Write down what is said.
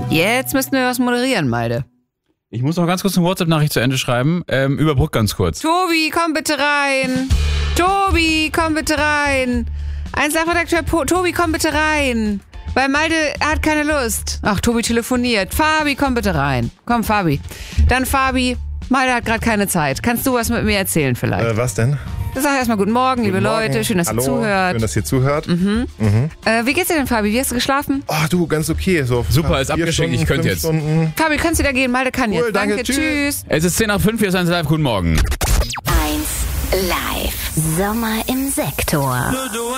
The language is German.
Jetzt müssten wir was moderieren, Malte. Ich muss noch ganz kurz eine WhatsApp-Nachricht zu Ende schreiben. Überbrück ganz kurz. Tobi, komm bitte rein. Tobi, komm bitte rein. Redakteur Tobi, komm bitte rein. Weil Malte hat keine Lust. Ach, Tobi telefoniert. Fabi, komm bitte rein. Komm, Fabi. Dann Fabi, Malte hat gerade keine Zeit. Kannst du was mit mir erzählen vielleicht? Was denn? Sag erstmal guten Morgen, liebe Leute. Schön, dass ihr zuhört. Schön, dass ihr zuhört. Wie geht's dir denn, Fabi? Wie hast du geschlafen? Oh, du, ganz okay. So Super, ist abgeschickt. Ich könnte jetzt. Stunden. Fabi, kannst du da gehen? Malte kann Cool, jetzt. danke, Tschüss. Es ist 10 nach 5, hier ist 1 Live. Guten Morgen. 1 Live. Sommer im Sektor.